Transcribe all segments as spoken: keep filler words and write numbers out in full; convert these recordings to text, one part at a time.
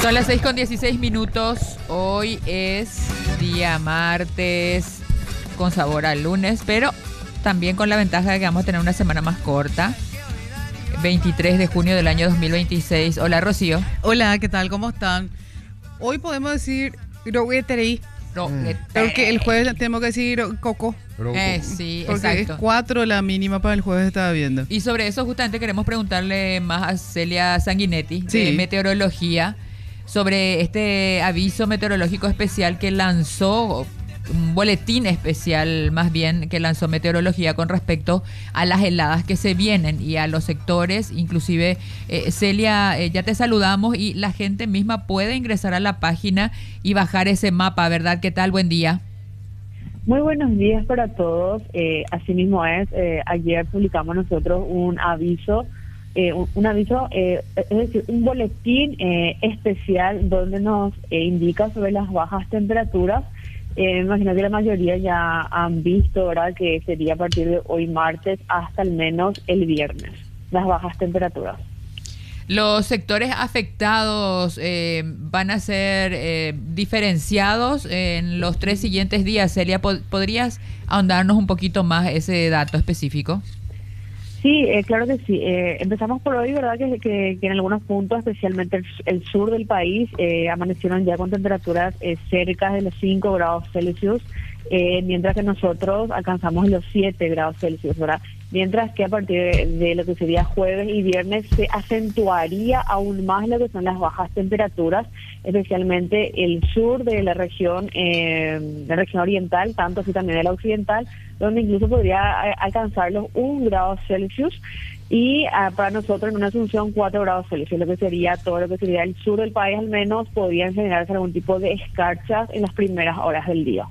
Son las seis con dieciséis minutos. Hoy es día martes, con sabor al lunes, pero también con la ventaja de que vamos a tener una semana más corta. veintitrés de junio del año dos mil veintiséis. Hola, Rocío. Hola, ¿qué tal? ¿Cómo están? Hoy podemos decir Rogueterei. Rogueterei. Porque el jueves tenemos que decir Coco. Eh, sí, porque exacto. es cuatro la mínima para el jueves, estaba viendo. Y sobre eso justamente queremos preguntarle más a Celia Sanguinetti, Sí. de Meteorología, sobre este aviso meteorológico especial que lanzó, un boletín especial más bien que lanzó Meteorología con respecto a las heladas que se vienen y a los sectores. Inclusive, eh, Celia, eh, ya te saludamos y la gente misma puede ingresar a la página y bajar ese mapa, ¿verdad? ¿Qué tal? Buen día. Muy buenos días para todos. Eh, asimismo es, eh, ayer publicamos nosotros un aviso, eh, un, un aviso, eh, es decir, un boletín eh, especial donde nos eh, indica sobre las bajas temperaturas. Eh, me imagino que la mayoría ya han visto, ¿verdad?, que sería a partir de hoy martes hasta al menos el viernes, las bajas temperaturas. ¿Los sectores afectados eh, van a ser eh, diferenciados en los tres siguientes días? Celia, ¿podrías ahondarnos un poquito más ese dato específico? Sí, eh, claro que sí. Eh, empezamos por hoy, ¿verdad? Que, que, que en algunos puntos, especialmente el, el sur del país, eh, amanecieron ya con temperaturas eh, cerca de los cinco grados Celsius, eh, mientras que nosotros alcanzamos los siete grados Celsius, ¿verdad? Mientras que a partir de, de lo que sería jueves y viernes se acentuaría aún más lo que son las bajas temperaturas, especialmente el sur de la región, eh, la región oriental, tanto así también de la occidental, donde incluso podría eh, alcanzar los un grado Celsius y uh, para nosotros en una Asunción cuatro grados Celsius, lo que sería todo lo que sería el sur del país al menos, podrían generarse algún tipo de escarchas en las primeras horas del día.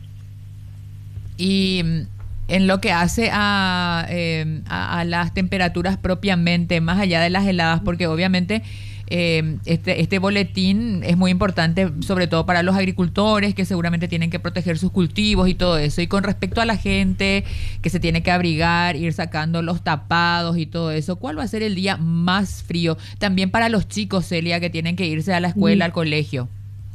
Y en lo que hace a, eh, a, a las temperaturas propiamente, más allá de las heladas, porque obviamente eh, este, este boletín es muy importante, sobre todo para los agricultores, que seguramente tienen que proteger sus cultivos y todo eso. Y con respecto a la gente que se tiene que abrigar, ir sacando los tapados y todo eso, ¿cuál va a ser el día más frío? También para los chicos, Celia, que tienen que irse a la escuela, mm. al colegio.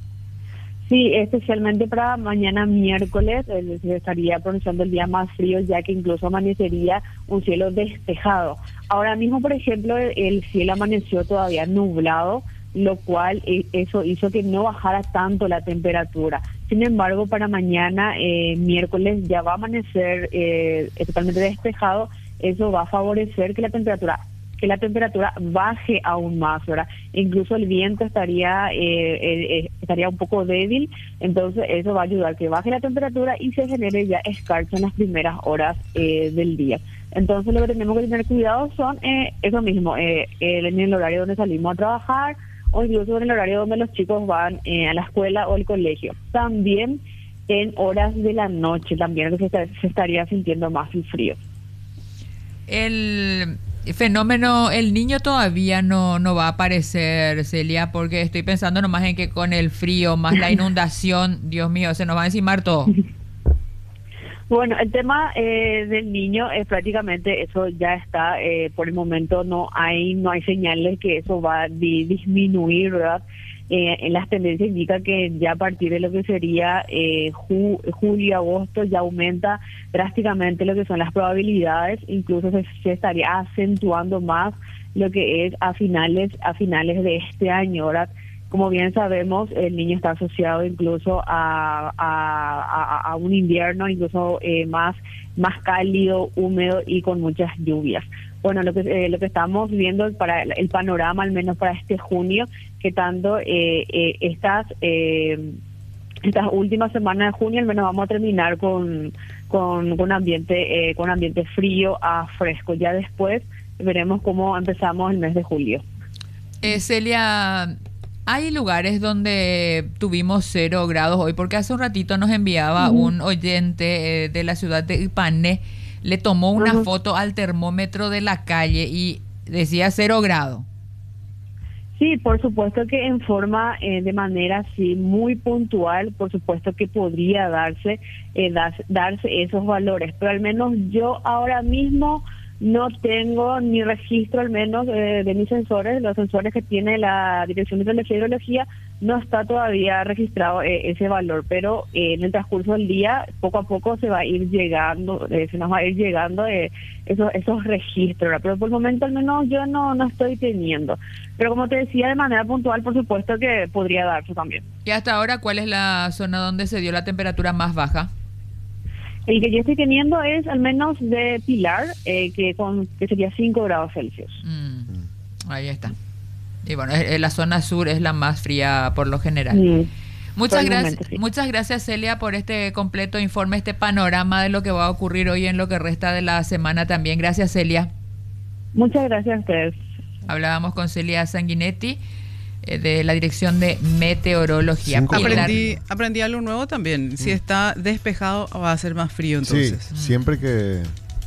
Sí, especialmente para mañana miércoles eh, se estaría pronunciando el día más frío, ya que incluso amanecería un cielo despejado. Ahora mismo, por ejemplo, el, el cielo amaneció todavía nublado, lo cual eh, eso hizo que no bajara tanto la temperatura. Sin embargo, para mañana eh, miércoles ya va a amanecer eh, totalmente despejado. Eso va a favorecer que la temperatura que la temperatura baje aún más, ¿verdad? Incluso el viento estaría eh, eh, estaría un poco débil, entonces eso va a ayudar a que baje la temperatura y se genere ya escarcha en las primeras horas eh, del día. Entonces lo que tenemos que tener cuidado son eh, eso mismo, eh, en el horario donde salimos a trabajar o incluso en el horario donde los chicos van eh, a la escuela o al colegio. También en horas de la noche también que se, se estaría sintiendo más el frío. El fenómeno, el niño todavía no, no va a aparecer, Celia, porque estoy pensando nomás en que con el frío más la inundación, Dios mío, se nos va a encimar todo. Bueno, el tema eh, del niño es prácticamente eso ya está, eh, por el momento no hay no hay señales que eso va a di, disminuir, ¿verdad? Eh, en las tendencias indica que ya a partir de lo que sería eh, ju, julio, agosto ya aumenta drásticamente lo que son las probabilidades, incluso se, se estaría acentuando más lo que es a finales a finales de este año, ¿verdad? Como bien sabemos, el niño está asociado incluso a, a, a, a un invierno incluso eh, más, más cálido, húmedo y con muchas lluvias. Bueno, lo que eh, lo que estamos viendo para el panorama, al menos para este junio, que tanto eh, eh, estas eh, estas últimas semanas de junio, al menos vamos a terminar con con, con ambiente eh, con ambiente frío a fresco. Ya después veremos cómo empezamos el mes de julio. Eh, Celia, hay lugares donde tuvimos cero grados hoy, porque hace un ratito nos enviaba uh-huh. un oyente eh, de la ciudad de Ipané, le tomó una uh-huh. foto al termómetro de la calle y decía cero grado. Sí, por supuesto que en forma, eh, de manera así muy puntual, por supuesto que podría darse, eh, das, darse esos valores, pero al menos yo ahora mismo no tengo ni registro al menos eh, de mis sensores, los sensores que tiene la Dirección de Meteorología y Hidrología, no está todavía registrado eh, ese valor, pero eh, en el transcurso del día, poco a poco se va a ir llegando, eh, se nos va a ir llegando eh, esos, esos registros, ¿verdad? Pero por el momento al menos yo no, no estoy teniendo. Pero como te decía, de manera puntual, por supuesto que podría darse también. Y hasta ahora, ¿cuál es la zona donde se dio la temperatura más baja? El que yo estoy teniendo es al menos de Pilar, eh, que con que sería cinco grados Celsius. Mm, ahí está. Y bueno, eh, la zona sur es la más fría por lo general. Mm. Muchas gracias, momento, sí. muchas gracias Celia por este completo informe, este panorama de lo que va a ocurrir hoy en lo que resta de la semana también. Gracias Celia. Muchas gracias a ustedes. Hablábamos con Celia Sanguinetti eh, de la Dirección de Meteorología. Cinco Aprendí, aprendí algo nuevo también. Si está despejado va a ser más frío entonces. Sí, siempre que,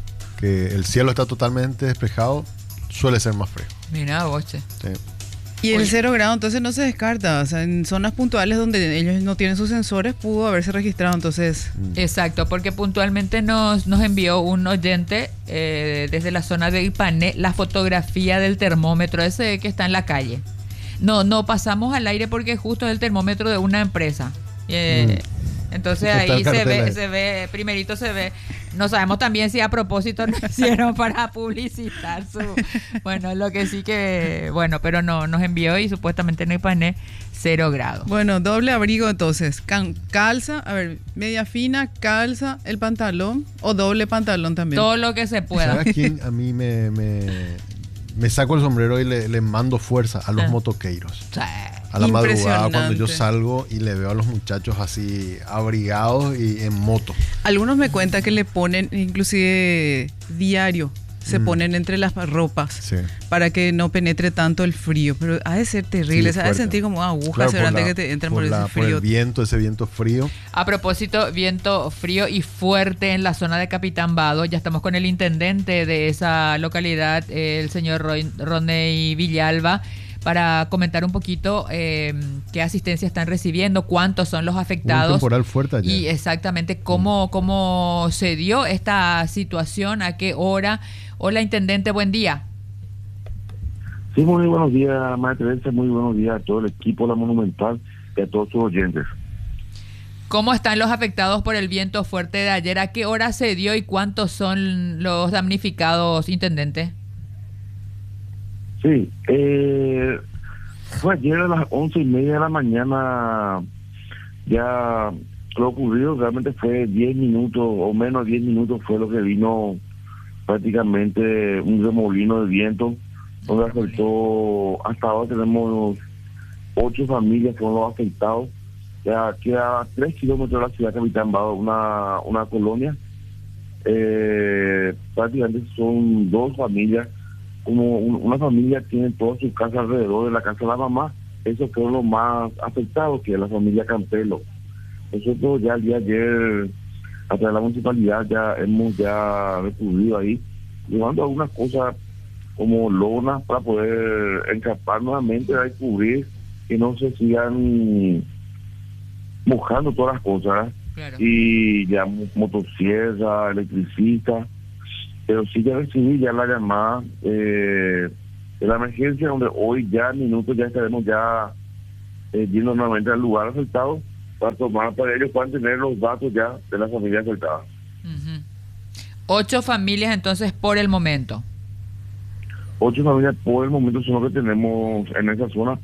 que el cielo está totalmente despejado, suele ser más frío. Mira, boche. Sí. Y el Oye. cero grado entonces no se descarta. O sea, en zonas puntuales donde ellos no tienen sus sensores pudo haberse registrado entonces. Exacto, porque puntualmente nos, nos envió un oyente eh, desde la zona de Ipané la fotografía del termómetro ese que está en la calle. No, no pasamos al aire porque justo es el termómetro de una empresa. Eh, Mm. Entonces Está el ahí se cartel ve, ahí. se ve, primerito se ve. No sabemos también si a propósito lo hicieron para publicitar su. Bueno, lo que sí que. Bueno, pero no, nos envió y supuestamente en Ipané cero grados. Bueno, doble abrigo entonces. Can- calza, a ver, media fina, calza, el pantalón o doble pantalón también. Todo lo que se pueda. ¿Sabes quién a mí me, me, me saco el sombrero y le, le mando fuerza? A los Ah. motoqueiros. Sí. A la madrugada cuando yo Impresionante. salgo y le veo a los muchachos así abrigados y en moto. Algunos me cuentan que le ponen inclusive diario, se Mm. ponen entre las ropas Sí. para que no penetre tanto el frío. Pero ha de ser terrible, Sí, se ha de fuerte. sentir como agujas Claro, por seguramente la- que te entran por por, la- ese por frío. el viento, ese viento frío. A propósito, viento frío y fuerte en la zona de Capitán Vado. Ya estamos con el intendente de esa localidad, eh, el señor Roy- Roney Villalba, para comentar un poquito eh, qué asistencia están recibiendo, cuántos son los Un afectados. temporal fuerte ayer. Y exactamente cómo, cómo se dio esta situación, a qué hora. Hola, intendente, buen día. Sí, muy buenos días, María Teresa, muy buenos días a todo el equipo de La Monumental y a todos sus oyentes. ¿Cómo están los afectados por el viento fuerte de ayer? ¿A qué hora se dio y cuántos son los damnificados, intendente? Sí, eh, fue ayer a las once y media de la mañana, ya lo ocurrido realmente fue diez minutos o menos diez minutos fue lo que vino prácticamente un remolino de viento, donde afectó, hasta ahora tenemos ocho familias con los afectados, ya queda a tres kilómetros de la ciudad de Capitán Vado, una, una colonia, eh, prácticamente son dos familias, como un- una familia tiene toda su casa alrededor de la casa de la mamá, esos fueron los más afectados, que es la familia Campelo. Nosotros ya el día de ayer, a través de la municipalidad, ya hemos ya recurrido ahí, llevando algunas cosas como lonas para poder encapar nuevamente, a cubrir, que no se sigan mojando todas las cosas, ¿eh? Claro. Y ya mo- motosierra, electricista, pero sí ya recibí ya la llamada eh, de la emergencia, donde hoy ya en minutos ya estaremos ya eh, yendo nuevamente al lugar afectado para tomar, para ellos puedan tener los datos ya de la familia afectada. Ujú. Ocho familias entonces por el momento. Ocho familias por el momento son los que tenemos en esa zona.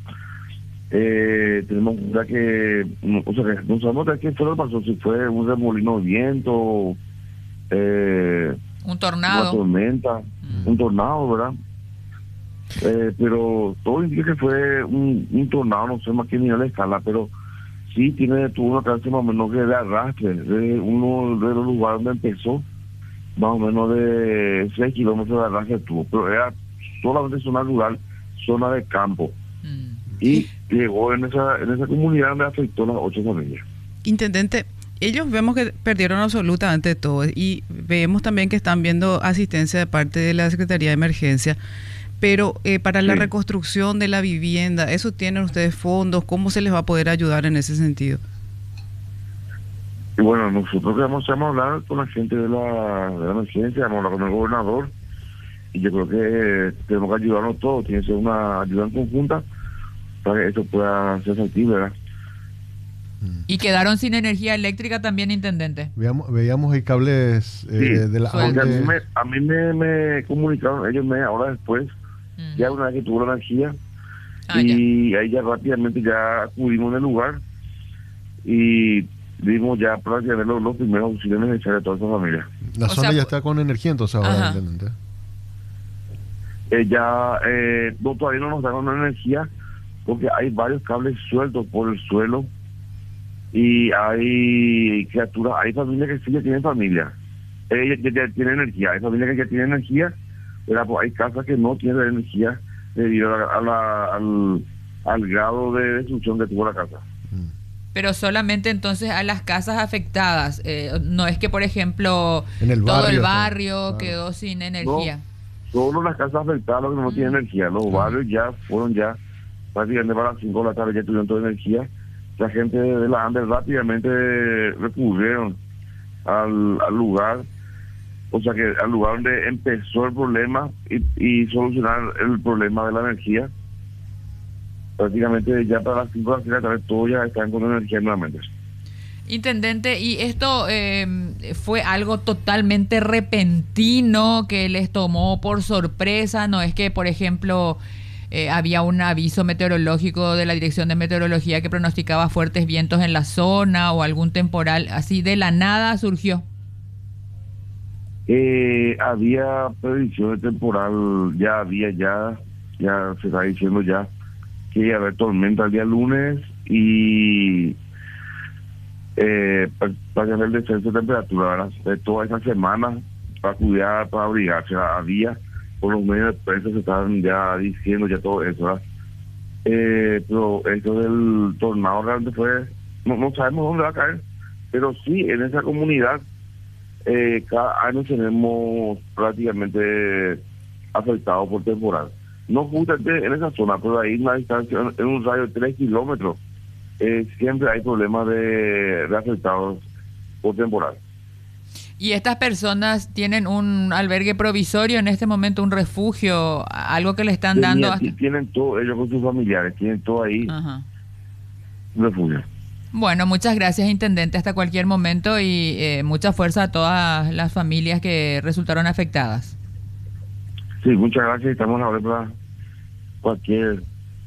Eh, tenemos ya que, no- o sea, que no sabemos de qué fue lo que pasó, si fue un remolino de viento, eh, Un una tornado. tormenta, Mm. un tornado, ¿verdad? Eh, pero todo indica que fue un, un tornado, no sé más qué nivel de escala, pero sí tiene, tuvo una clase más o menos que de arrastre, de uno de los lugares donde empezó, más o menos de seis kilómetros de arrastre tuvo, pero era solamente zona rural, zona de campo, Mm. y llegó en esa en esa comunidad donde afectó a las ocho familias. Intendente, ellos vemos que perdieron absolutamente todo y vemos también que están viendo asistencia de parte de la Secretaría de Emergencia, pero eh, para la Sí. reconstrucción de la vivienda, ¿eso tienen ustedes fondos? ¿Cómo se les va a poder ayudar en ese sentido? Y bueno, nosotros que vamos, vamos a hablar con la gente de la, de la emergencia, vamos a hablar con el gobernador, y yo creo que tenemos que ayudarnos todos, tiene que ser una ayuda en conjunta para que eso pueda ser factible, ¿verdad? Y quedaron sin energía eléctrica también, intendente. Veíamos, veíamos ahí cables eh, Sí, de la porque a mí, de- me, a mí me, me comunicaron ellos media hora después, Mm. ya una vez que tuvo la energía, Ah, y ahí ya rápidamente ya acudimos en el lugar y dimos ya prácticamente los, los primeros auxilios necesarios a toda esa familia. la o zona sea, ya está con energía, entonces ahora, Ajá. intendente. Eh, ya eh, no, todavía no nos dan una energía porque hay varios cables sueltos por el suelo y hay criaturas, hay familias que sí ya tienen familia, eh, ya, ya, ya tienen energía, hay familias que ya tienen energía, pero pues, hay casas que no tienen energía debido a la- a la- al, al grado de destrucción que tuvo la casa. Pero solamente entonces a las casas afectadas. Eh, no es que, por ejemplo, En el todo barrio el está, barrio claro. quedó sin energía. Solo las casas afectadas los que no tienen energía, los barrios ya fueron ya prácticamente para las cinco de la tarde ya tuvieron toda energía. La gente de la Andes rápidamente recurrieron al, al lugar, o sea que al lugar donde empezó el problema y, y solucionar el problema de la energía. Prácticamente ya para las cinco de la tarde todos ya están con energía nuevamente. Intendente, ¿y esto eh, fue algo totalmente repentino que les tomó por sorpresa? ¿No es que, por ejemplo, eh, había un aviso meteorológico de la Dirección de Meteorología que pronosticaba fuertes vientos en la zona o algún temporal así de la nada surgió? Eh, había predicción de temporal, ya había, ya, ya se está diciendo ya que iba a haber tormenta el día lunes y eh, para, para el descenso de temperatura, ¿verdad? De toda esa semana para cuidar, para abrigarse, había, por los medios de prensa se estaban ya diciendo ya todo eso, ¿verdad? Eh, pero eso del tornado realmente fue, no, no sabemos dónde va a caer, pero sí en esa comunidad eh, cada año tenemos prácticamente afectados por temporal. No justamente en esa zona, pero ahí en una distancia, en un radio de tres kilómetros, eh, siempre hay problemas de, de afectados por temporal. ¿Y estas personas tienen un albergue provisorio en este momento, un refugio, algo que le están dando? Tenían- hasta- Tienen todo, ellos con sus familiares, tienen todo ahí, Ajá. refugio. Bueno, muchas gracias, intendente, hasta cualquier momento y eh, mucha fuerza a todas las familias que resultaron afectadas. Sí, muchas gracias, estamos a la para cualquier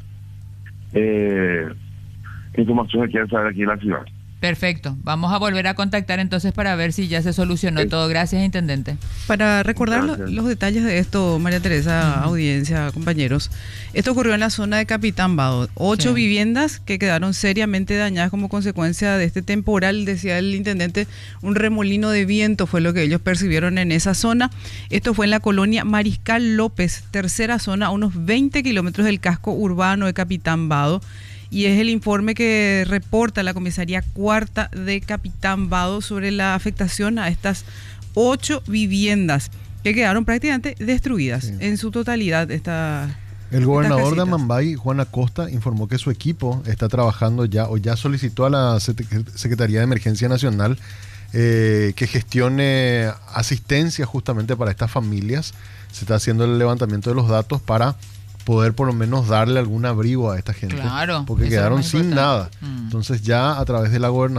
eh, información que quieran saber aquí en la ciudad. Perfecto. Vamos a volver a contactar entonces para ver si ya se solucionó Sí. todo. Gracias, intendente. Para recordar lo- Gracias. los detalles de esto, María Teresa, audiencia, compañeros, esto ocurrió en la zona de Capitán Bado. Ocho Sí. viviendas que quedaron seriamente dañadas como consecuencia de este temporal, decía el intendente, un remolino de viento fue lo que ellos percibieron en esa zona. Esto fue en la colonia Mariscal López, tercera zona, a unos veinte kilómetros del casco urbano de Capitán Bado. Y es el informe que reporta la comisaría cuarta de Capitán Bado sobre la afectación a estas ocho viviendas que quedaron prácticamente destruidas Sí. en su totalidad. Esta, El gobernador de casitas. Amambay, Juan Acosta, informó que su equipo está trabajando ya o ya solicitó a la Sec- Secretaría de Emergencia Nacional eh, que gestione asistencia justamente para estas familias. Se está haciendo el levantamiento de los datos para poder por lo menos darle algún abrigo a esta gente. Claro, Porque eso es lo quedaron más sin importante. nada. Mm. Entonces ya a través de la gobernación